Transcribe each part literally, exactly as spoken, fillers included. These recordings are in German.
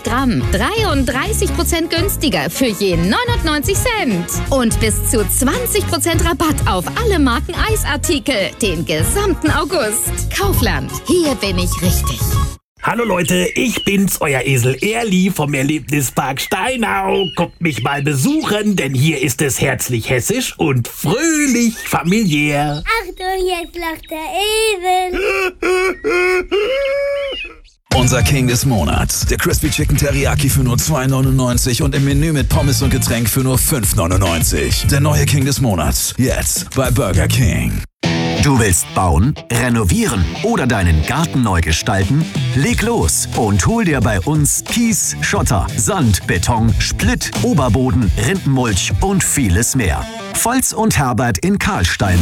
Gramm. dreiunddreißig Prozent günstiger für je neunundneunzig Cent. Und bis zu zwanzig Prozent Rabatt auf alle Marken Eisartikel. Den gesamten August. Kaufland. Hier bin ich richtig. Hallo Leute, ich bin's, euer Esel Erli vom Erlebnispark Steinau. Kommt mich mal besuchen, denn hier ist es herzlich hessisch und fröhlich familiär. Achtung, jetzt lacht der Esel. Unser King des Monats. Der Crispy Chicken Teriyaki für nur zwei neunundneunzig und im Menü mit Pommes und Getränk für nur fünf neunundneunzig. Der neue King des Monats. Jetzt bei Burger King. Du willst bauen, renovieren oder deinen Garten neu gestalten? Leg los und hol dir bei uns Kies, Schotter, Sand, Beton, Splitt, Oberboden, Rindenmulch und vieles mehr. Volz und Herbert in Karlstein.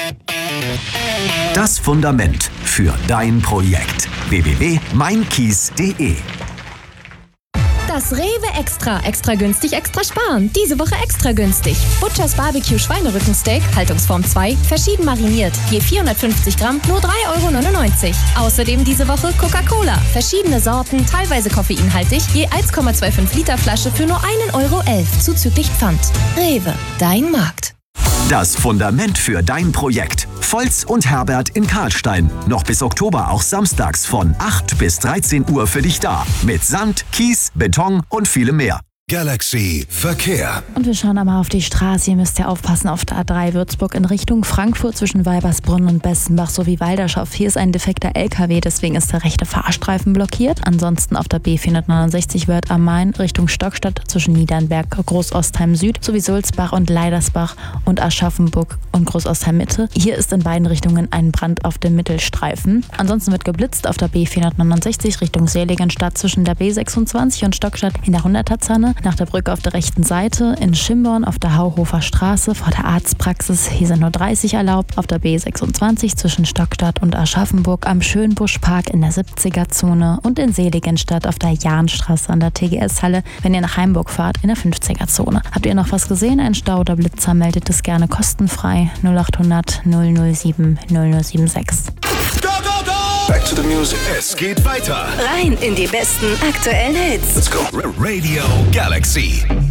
Das Fundament für dein Projekt. w w w punkt mein kies punkt de Das Rewe Extra. Extra günstig, extra sparen. Diese Woche extra günstig. Butchers Barbecue Schweinerückensteak, Haltungsform zwei, verschieden mariniert. Je vierhundertfünfzig Gramm, nur drei Euro neunundneunzig. Außerdem diese Woche Coca-Cola. Verschiedene Sorten, teilweise koffeinhaltig, je eins Komma fünfundzwanzig Liter Flasche für nur ein Euro elf, zuzüglich Pfand. Rewe, dein Markt. Das Fundament für dein Projekt. Volz und Herbert in Karlstein. Noch bis Oktober auch samstags von acht bis dreizehn Uhr für dich da. Mit Sand, Kies, Beton und vielem mehr. Galaxy Verkehr. Und wir schauen einmal auf die Straße. Ihr müsst ja aufpassen auf der A drei Würzburg in Richtung Frankfurt zwischen Weibersbrunn und Bessenbach sowie Walderschaft. Hier ist ein defekter L K W, deswegen ist der rechte Fahrstreifen blockiert. Ansonsten auf der B vierhundertneunundsechzig Wörth am Main Richtung Stockstadt zwischen Niedernberg, Großostheim Süd sowie Sulzbach und Leidersbach und Aschaffenburg und Großostheim Mitte. Hier ist in beiden Richtungen ein Brand auf dem Mittelstreifen. Ansonsten wird geblitzt auf der B vierhundertneunundsechzig Richtung Seligenstadt zwischen der B sechsundzwanzig und Stockstadt in der hunderter-Zanne. Nach der Brücke auf der rechten Seite, in Schimborn auf der Hauhofer Straße vor der Arztpraxis, hier sind nur dreißig erlaubt, auf der B sechsundzwanzig zwischen Stockstadt und Aschaffenburg am Schönbuschpark in der siebziger-Zone und in Seligenstadt auf der Jahnstraße an der T G S-Halle, wenn ihr nach Heimburg fahrt, in der fünfziger-Zone. Habt ihr noch was gesehen, ein Stau oder Blitzer, meldet es gerne kostenfrei null achthundert null null sieben null null sieben sechs. Go, go, go! Back to the music. Es geht weiter. Rein in die besten aktuellen Hits. Let's go. Radio Galaxy.